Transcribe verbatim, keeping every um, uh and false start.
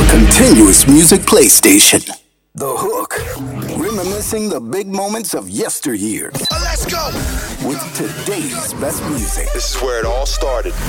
Continuous Music PlayStation. The Hook. Reminiscing the big moments of yesteryear. Uh, let's go! With today's best music. This is where it all started.